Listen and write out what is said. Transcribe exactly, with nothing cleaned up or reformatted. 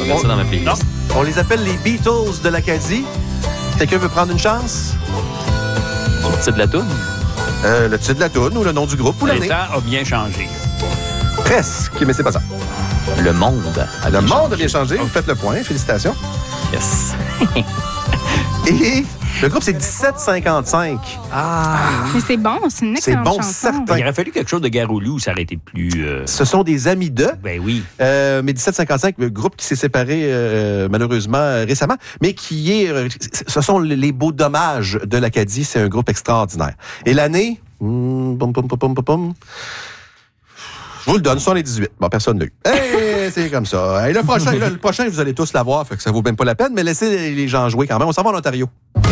mettre ça dans ma playlist. Non. On les appelle les Beatles de l'Acadie. Quelqu'un veut prendre une chance? C'est le titre de la toune. Euh, le titre de la toune ou le nom du groupe ou Le l'année? temps a bien changé. Presque, mais c'est pas ça. Le monde. a Le bien monde a changé. bien changé. Vous faites le point. Félicitations. Yes. Et le groupe, c'est dix-sept cinquante-cinq. Mais c'est bon, c'est une C'est excellente bon, chanson. certain. Il aurait fallu quelque chose de Garoulou où ça aurait été plus... euh, Ce sont des amis d'eux. Ben oui. Euh, mais dix-sept cinquante-cinq, le groupe qui s'est séparé euh, malheureusement euh, récemment, mais qui est... euh, ce sont les beaux dommages de l'Acadie. C'est un groupe extraordinaire. Et l'année... hmm, pom, pom, pom, pom, pom, pom. Je vous le donne, soixante-dix-huit. Bon, personne n'a eu. Hey, c'est comme ça. Hey, le, prochain, là, le prochain, vous allez tous l'avoir, fait que ça vaut même pas la peine, mais laissez les gens jouer quand même. On s'en va en Ontario.